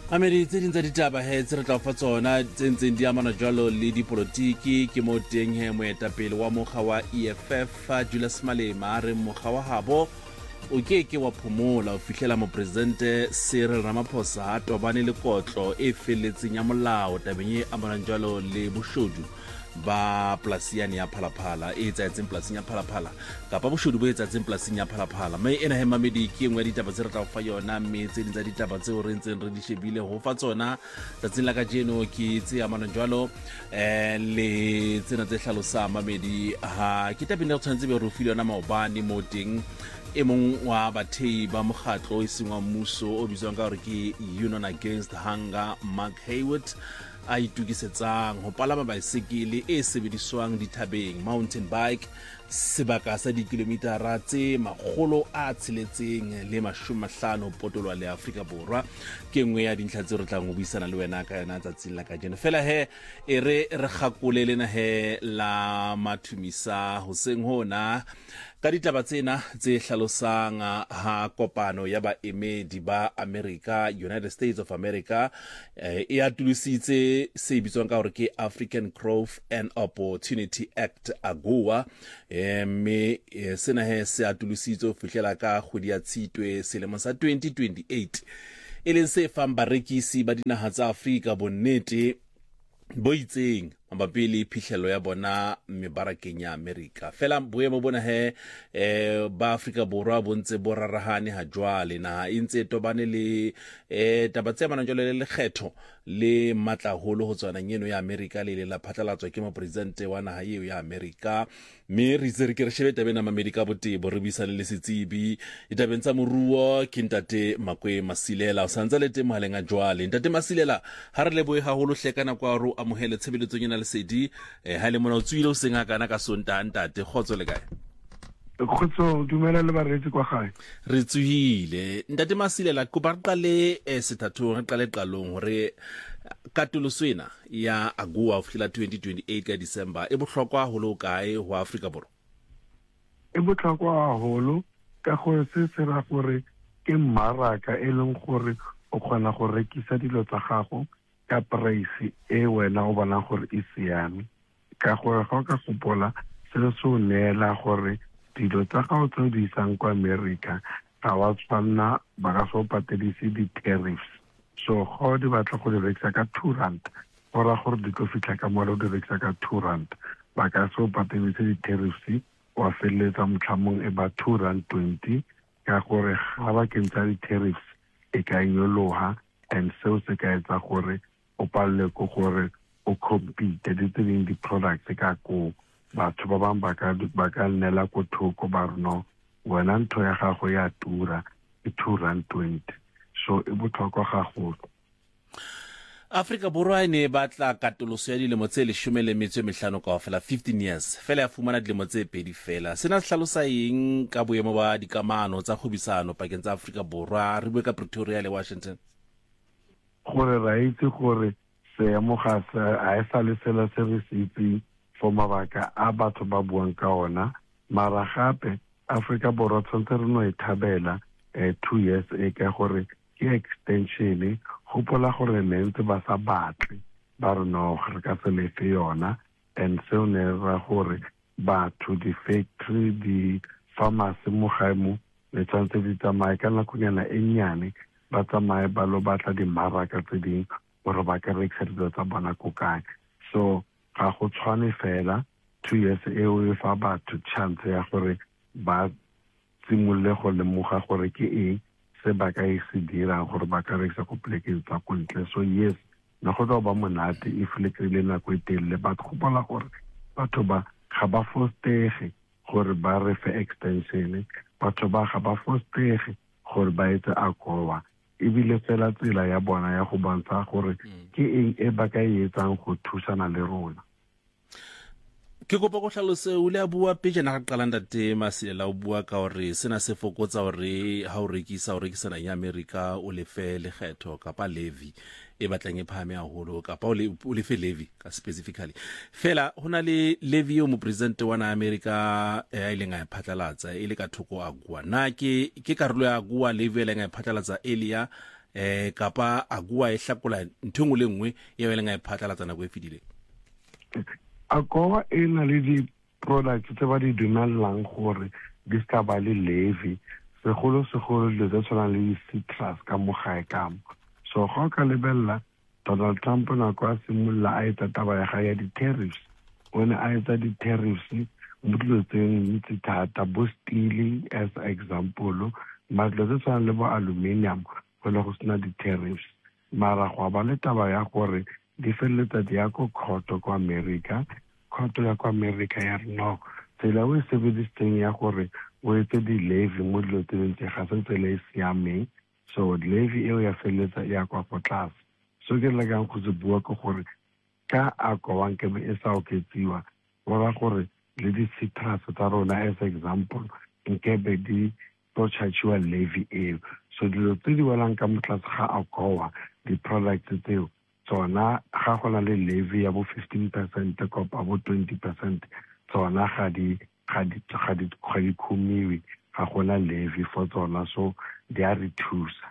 Amedi tse ding tsa ditaba tse re tla fa tsona tse ntseng di amana jwalo le dipolotiki ke mo teng moetapele wa mokga wa EFF Julius Malema a re mokga wa habo o ke wa phomola o fihlela mopresidente Cyril Ramaphosa a tobane le kotlo e felletseng ya molao tabeng e amanang jwalo le boshodu ba polasiane ya Phalaphala e etsahetseng polasing ya Phalaphala kapa boshodu bo etsahetseng polasing ya Phalaphala mme ena Mamedi ke engwe ya ditaba tse re tla fa yona mme tse ding tsa ditaba tseo re ntseng re di shebile ho fa tsona tsatsing la kajeno ke tse amanang jwalo le tsena tse hlalosang Mamedi ha ke tabeng le tshwanetse be re file yona maobane mo teng e mong wa bathei ba mokgatlo e seng wa mmuso o bitswang ka hore ke Union Against Hunger Mark Haywood a itukisetsang ho palama baesekele e sebediswang dithabeng mountain bike sebaka sa dikilometara tse 650 potolwa le Afrika Borwa ke ngwe ya dintlha tse re tla go buisana le wena ka yona tsatsing la kajeno fela e re gakole lena la mathumisa hoseng hona ka ditaba tsena tse hlalosang ha kopano ya baemedi ba America United States of America e atulisitse se bitswang ka hore ke African Growth and Opportunity Act AGOA mme sena se atulisitse ho fihlela ka kgwedi ya Tshitwe selemo sa 2028 e leng se fang barekisi ba dinaha tsa Afrika bonnete bo itseng mabapi le phihlelo ya bona mebarakeng ya America fela boemo bona ba Afrika Borwa bontse bo rarahane ha jwale naha e ntse tobane le taba tse amanang jwale le lekgetho le matlaholo ho tswana nyeno ya America le la phatlalatswa ke mopresidente wa naha eo ya America mme re itse re shebe tabeng ya America botebo re buisana le setsebi ditabeng tsa moruo ke ntate Makwe Masilela o santse le teng mohaleng a jwale ntate Masilela ha re lebohe haholo hlekana kwa ro amohele tshebeletso nyena le sedi ha le mona o tswile o senga kana ka sonta ntate khotso le kae khotso dumela le baretsi kwa gae re tswile ntate Masilela ko ba qale sethatho re qale qalong hore katoloso ena ya AGOA o fihla 2028 ka December e bohlokwa holo kae ho Afrika Borwa e bohlokwa haholo ka go se ra gore ke mmaraka e leng gore o kgona go rekisa dilo tsa gago ka price e wena o bona gore e siame ka gore ga o ka gopola se so neela gore dilo tsa gago tse di isang kwa America ga wa tshwanna ba ka so patelise di-tariffs so ga di batla go di rekisa ka R2 gora gore di tlo fitlha ka mola o di rekisa ka R2 ba ka so patelise di-tariffs wa feletsa motlhamong e ba R2.20 ka gore ga ba kentsa di-tariffs e ka nyoloha and seo se ka etsa gore o palle ko gore o compete diteng di-products ka ko batho ba bang ba ka nnela ko thoko ba reno wena ntho ya gago ya tura ke R2.20 so e botlhokwa gagolo Afrika Borwa e ne batla katoloso ya dilemo tse 15 kaofela 15 years fela ya fumana dilemo tse 2 fela sena se hlalosa eng ka boemo ba dikamano tsa kgobisano pakeng tsa Afrika Borwa re bue ka Pretoria le Washington gore ra itse gore seemo ga a sa le sela se re se itse for mabaka a batho ba buang ka ona mara gape Afrika Borwa tshwanetse re no e thabela 2 years e ka gore ke extension gopola gore ne ntse ba sa batle ba re no re ka se lefe yona and seo ne ra gore batho di-factory di-pharmacy mo gaemo le tshwanetse di tsamaye ka nakonyana e nnyane ba tsamaye ba lo batla dimmaraka tse ding gore ba ka rekisa dilo tsa bona ko kae so ga go tshwane fela 2 years eo e fa batho chance ya gore ba simolole go lemoga gore ke eng se ba ka se dirang gore ba ka rekisa ko plekeng tsa ko ntle so yes na go tla ba monate if le krile nako e telele ba gopola gore batho ba ga ba fostege gore ba re fe extension batho ba ga ba fostege gore ba etse AGOA ebile fela tsela ya bona ya go bontsha gore ke eng e ba ka etsang go thusana le rona ke kopa go hlalose o le a bua pejana ga qala ntate Masilela o bua ka hore sena se fokotsa hore ha o rekisana ya America o lefe lekgetho kapa levy e batlang e phame haholo kapa o lefe levy ka specifically fela hona le levy o mo president wa na America e ile nga phatlalatsa ile ka thoko AGOA na ke karolo ya AGOA levy ile nga phatlalatsa elia kapa AGOA e hlakola ntho engwe le nngwe ya beleng a e phatlalatsa nako e fedileng? AGOA e na le di-products tse ba di dumellang gore di ska ba le levy, segolo dilo tse tshwanang le di-citrus ka mo gae kamo. So ga o ka lebelela Donald Trump nako a simolola a etsa taba ya ga ya di-tariffs, o ne a etsa di-tariffs mo dilo tse ntsi thata, bo steel as example, ma dilo tse tshwanang le bo aluminium go ne go sena di-tariffs. Mara go ba le taba ya gore di feleletsa di ya ko khoto ko America, khoto ya ko America ya re no, tsela o e sebedisitseng ya gore o etse di-levy mo dilo tse ntse ga se tsela e siameng, so levy eo ya feleletsa ya kwa go tlase. So ke lekang go se bua ke gore ka AGOA nkebe e sa oketsiwa, go ra gore le di-citrus tsa rona as example nkebe di tlo chargiwa levy eo. So dilo tse di welang ka mo tlase ga AGOA, di-products tseo tsona ga go na le levy ya bo 15% kopa bo 20%, tsona ga di khumiwe, ga gona levy for tsona, so di a re thusa.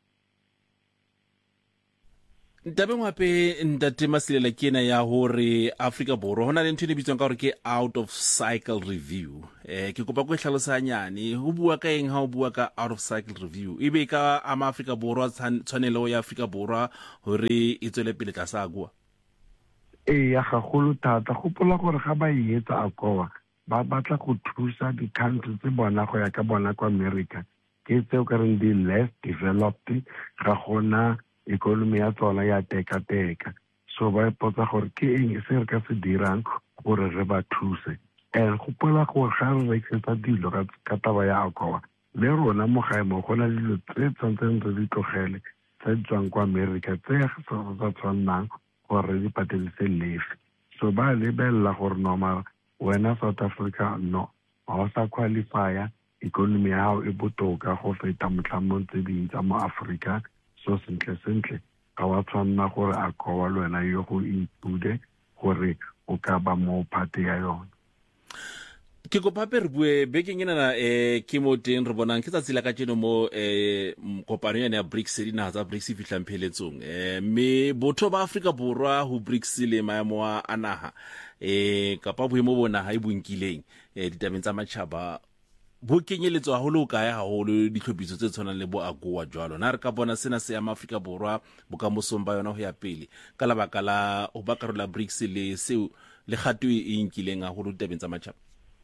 Tabeng hape Ntate Masilela ke ena ya hore Afrika Borwa hona le ntho e bitswang ka hore ke out of cycle review. Ke kopa go hlalosa nyane ho bua ka eng ha o bua ka out of cycle review? Ebe ka ama Afrika Borwa tshwanelo ya Afrika Borwa hore e tswele pele tlasa AGOA? Ya gagolo thata gopola gore ga ba etsa AGOA ba batla go thusa di-country tse bona go ya ka bona kwa America ke tseo ka reng di less developed, ga gona economy ya tsona ya teka-teka. So ba ipotsa gore ke eng se re ka se dirang gore re ba thuse. And gopola gore ga re rekisetsa dilo ka taba ya AGOA, le rona mo gae mo go na le dilo tse tshwantseng re di tlogele tse tswang kwa America tse sa tshwannang gore re di patelise levy. So ba lebelela gore no, wena South Africa no, ga o sa qualifya, economy ya hao e botoka go feta motlhamong tse ding tsa mo Africa. So sentle ga wa tshwanna gore AGOA le wena yo go include gore o ka ba mo phate ya yona. Ke kopa pe re bue bekeng ena ke mo teng re bonang ke tsatsi la ka tseno mo kopano ya BRICS dinaga tsa BRICS fihlang pheletsong, mme botho ba Afrika Borwa ho BRICS le maemo a naga kapa boemo bona ha e bonkileng ditabeng tsa matjhaba bo kenyeletswa haholo kae haholo ditlhophiso tse tshwanang le bo AGOA jwalo. Na re ka bona sena se ama Afrika Borwa bokamosong ba yona ho ya pele ka labaka la ho ba karolo ya BRICS le seo le kgato e nkileng haholo ditabeng tsa matjhaba?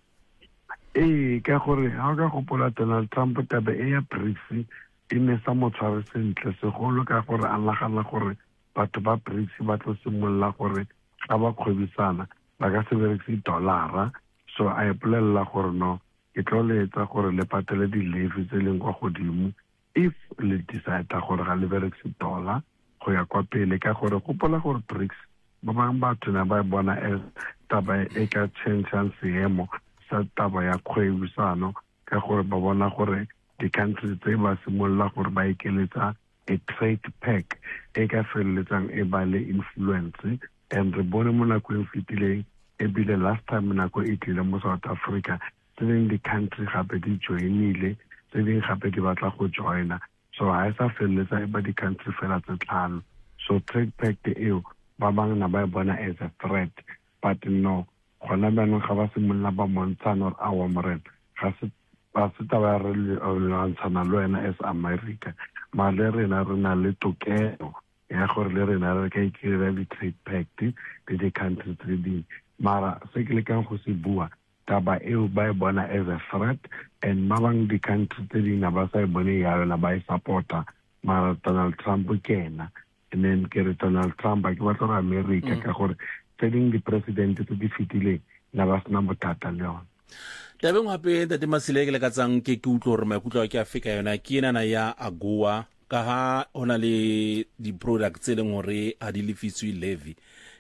Ka gore ha o ka gopola Donald Trump tabe e ya BRICS e ne sa mo tshware sentle, segolo ka gore a nagana gore batho ba BRICS ba tlo simolola gore ga ba kgwebisana ba ka se berekise dollara. So a ipolelela gore no, ke tlo letsa gore le patele di-levy tse leng kwa godimo if le decide gore ga le berekise dollar go ya kwa pele, ka gore gopola gore BRICS ba bang batho na ba bona as taba e ka changeang seemo sa taba ya kgwebisano, ka gore ba bona gore di-country tse ba simolola gore ba ikeletsa a trade pact e ka feleletsang e ba le influence. And re bone mo nakong e fetileng ebile last time nako e tlile mo South Africa tse ding di-country gape di joinile, tse ding gape di batla go joina. So ha e sa feleletsa e ba di-country fela tse tlhano. So trade pact eo ba bang na ba bona as a threat, but no, gona banong ga ba simolola ba montshana or awa morena ga se taba re lwantshana le wena as America, ma le rena re na le tokelo ya gore le rena re ka ikirela di-trade pact le di-country tse ding. Mara se ke lekang go se bua taba eo ba e bona as a threat, and ba bang di-country tse ding na ba sa e bone yalo na ba e supporta. Mara Donald Trump ke ena, and then ke re Donald Trump a ke batla gore America ka gore tse ding di-president tse di fetileng na ba sena bothata le yona. Tabeng hape Ntate Masilela ke lekatsang ke utlwa gore maikutlo a ke a feka yona ke enana ya AGOA ka ha hona le di-products tse leng hore ha di lefiswe levy,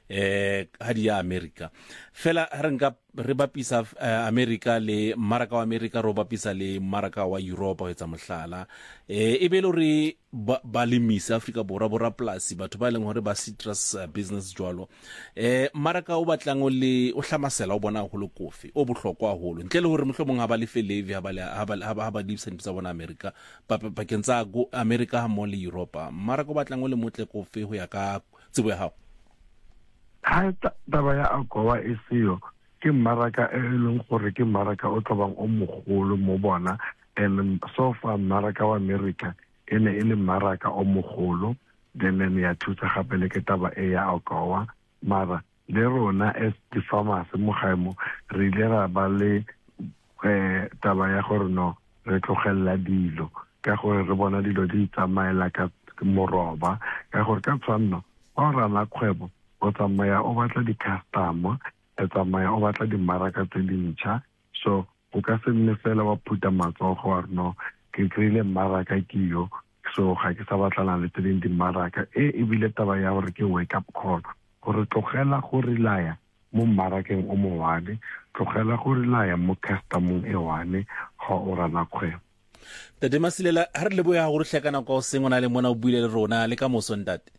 ha di ya America fela re bapisa America le maraka wa America ro bapisa le maraka wa Europe ho etsa mohlala e be le re balemisa Africa bora polasi batho ba leng hore ba citrus business jwalo maraka o batlang o hlamasela o bona go le kofi o bohlokwa holo ntle le hore mohlomong ha ba le felevi ha ba lebisa ntse bona America pa kenza go America ha mo le Europe maraka o batlang o le motle kofi ho ya ka tsebo ya hao ha taba ya agowa e siyo ke maraka e leng gore ke maraka o tlobang o mogolo mo bona and so far maraka wa America ene e le maraka o mogolo then ya thusa gape le ke taba e ya agowa mara le rona as the farmers mo gaemo re ile ra ba le taba ya gore no re tlogella dilo ka gore re bona dilo di tsamaela ka moroba ka gore ka tshwanno o rana kgwebo o tsamaya o batla di-customer tsamaya o batla dimaraka tse dintšha so o ka se nne fela wa phuta matsogo wa re no ke kry-ile mmaraka keo so ga ke sa batlana le tse ding dimaraka ebile taba ya gore ke wake up call gore tlogela go relaya mo mmarakeng o mowane tlogela go relaya mo customong e wane ga o rana kgwebo Tate Masilela ha re le boya go hlekana ka o sengona le mona o buile le rona le ka moso ntate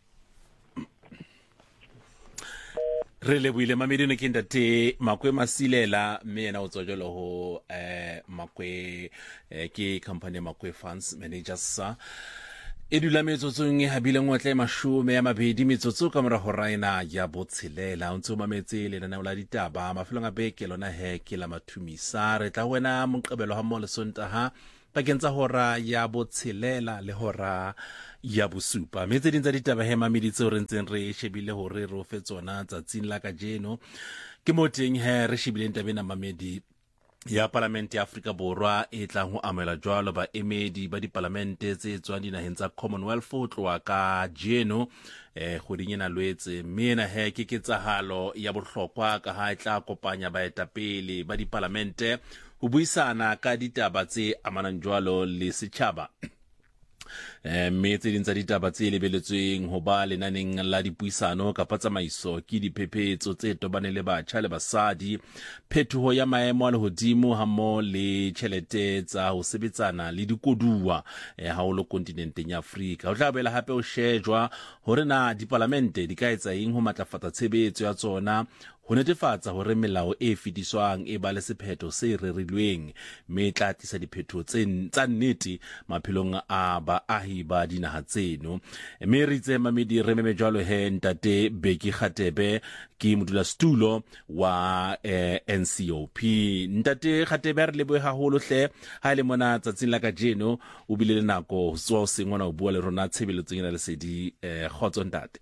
re le buile mamedino ke ntate Makwe Masilela mme yena o tsojelo ho Makwe ke company Makwe Funds Managers sa e dula metsotsong e habile ngwatle mashome ya mabedi metsotso ka mora ho raina ya botshelela o ntse o mametse le nana ola ditaba mafelong a beke lona ke la mathumisa re tla wena moqebelo ha mo le Sontaha pakeng tsa hora ya botshelela le hora ya bosupa metse dintsa ditaba he mameditse o rentseng re shebile hore re o fetsona tsatsing la ka jeno ke moteng he re shebile ntabena mamedi ya Parlamente ya Afrika Borwa e tlang ho amela jwalo ba emedi ba dipalamente tse tswang dinaheng tsa Commonwealth ho tloa ka jeno kgoding ena lwetse mena he ke ketsahalo ya bohlokwa ka ha e tla kopanya baetapele ba dipalamente ho buisana ka ditaba tse amanang jwalo le setjhaba metse dintsa ditaba tse lebeletsweng ho ba lenaneng la dipuisano kapa tsamaiso ke diphephetso tse tobaneng le batjha le basadi phethoho ya maemo a lehodimo hammo le tjhelete tsa ho sebetsana le dikoduwa haholo kontinenteng ya Afrika ho tla bela hape o shejwa hore na dipalamente di ka etsa eng ho matlafatsa tshebetso ya tsona ho netefatsa hore melao e fetiswang e ba le sephetho se rerilweng mme tla tlisa diphetho tsa nnete maphelong a baahi ba dinaha tseno mme re itse mamedi re meme jwalo he ntate Beki Khatebe ke modulasetulo wa NCOP ntate Khatebe re lebohe haholo hle ha le mona tsatsing la ka jeno o bile le nako ho tswa o sengwana o bua le rona tshebeletsong ena le sedi khotso ntate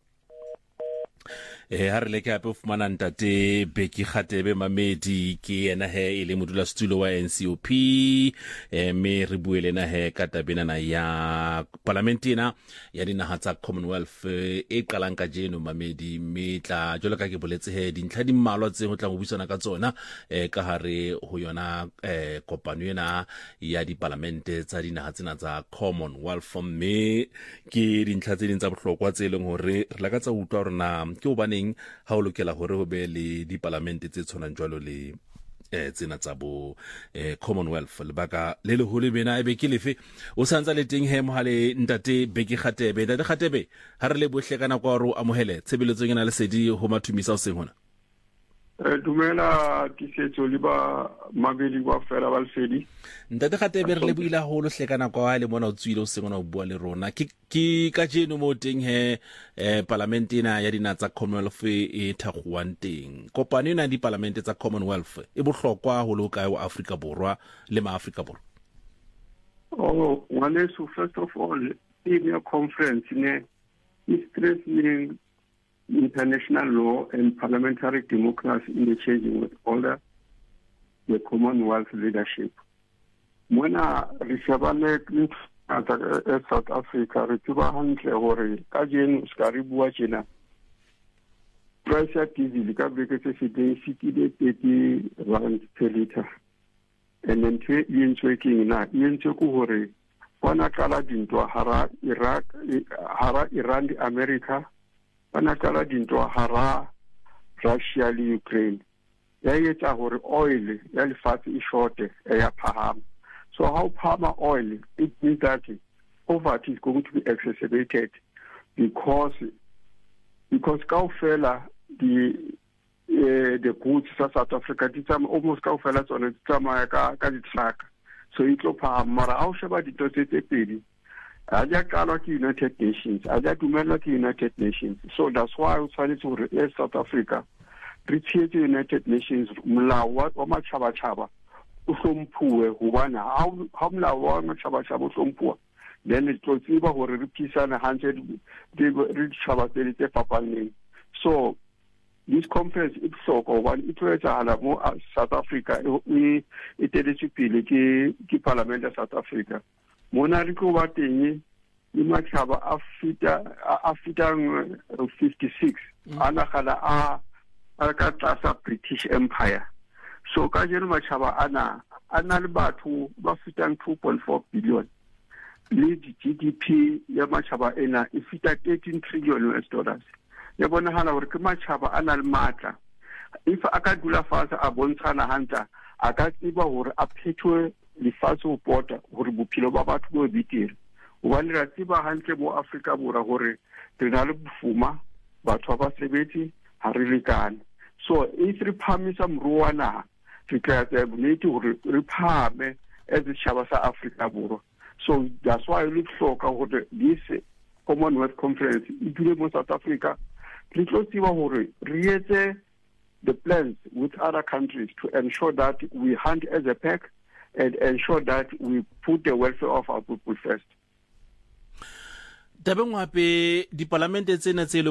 ha re leke hape o fumana ntate Beki Khatebe mamedi ke yena he le modulasetulo wa NCOP mme re buele na he ka tabenana ya parlamentina ya dinaha tsa Commonwealth e qalang ka jeno mamedi mme tla jwalo ka ke boletse he dintlha di mmalwa tse ho tla go buisana ka tsona ka hare ho yona kopano ena ya dipalamente tsa dinaha tsena tsa Commonwealth mme ke dintlha tse ding tsa bohlokwa tse leng hore re la ka tsa utlwa rona ke hobaneng ha o lokela hore ho be le dipalamente tse tshwanang jwalo le tsena tsa bo Commonwealth lebaka le leholo bena ebe ke lefe o santsa le teng he mohale ntate Beki Khatebe ntate Khatebe ha re le bohle kana kwa ro amohele tshebeletsong ena le sedi ho mathumisa o seng hona dumela tisetso le ba mabedi wa fela ba lesedi ntate Khatebe re le buila holo hlekana kwa le mona o tswile o sengona o bua le rona ke ka jeno mo teng he parlamente ena ya dinaha tsa Commonwealth e thakguwang teng kopano ena di parlamente tsa Commonwealth e bohlokwa ho lo kae wa Afrika Borwa le ma Afrika Borwa ngwaneso first of all in a conference ne stressing international law and parliamentary democracy in the changing with order, the Commonwealth leadership. Mona rishabale South Africa rituba hantle hore ka jeno ska re bua tjena price ya diesel ka beke se feteng 30 rand per liter and then in checking na in cheku hore bona kala dintwa hara Iran America bana qala dintwa hara Russia le Ukraine ya etsa hore oil ya lefatshe e shorte ya phahama. So how phahama oil, it means that poverty is going to be exacerbated because kaofela the goods sa South Africa almost kaofela tsone di tsamaya ka di-truck, so e tlo phahama. Mara ha o sheba dintho tse pedi a di a qalwa ke United Nations, a di a dumelwa ke United Nations. So that's why o tshwanetse hore South Africa re tshetse United Nations molao wa matjhaba-tjhaba o hlomphuwe hobane ha molao wa matjhaba-tjhaba o hlomphuwa then it tlo tseba hore re phisana hantle re ditjhaba tse fapaneng. So this conference it bohlokwa hobane e tlo etsahala mo South Africa e teletswe pele ke parliament ya South Africa. Mona re tlo ba teng le matjhaba a fitang 56 a nagala a ka tlasa British Empire. So ka jeno matjhaba ana le batho ba fitang 2.4 billion. Le GDP ya matjhaba ena e fita 13 trillion US dollars. Ya bonahala hore ke matjhaba ana le matla. If aka dula fatshe a bontshana hantla a ka tseba hore a phethwe lefatshe ho pota hore bophelo ba batho bo betere. Hobane ra tseba hantle mo Afrika Borwa hore re na le bofuma, batho ba sebetse ha re lekane. So if re phamisa moruo wa naha re tla etsa bonnete hore re phame as setjhaba sa Afrika Borwa. So that's why we look for this Commonwealth Conference in South Africa. We create the plans with other countries to ensure that we hunt as a pack and ensure that we put the welfare of our people first. Tabeng wape di parlamente tsena tse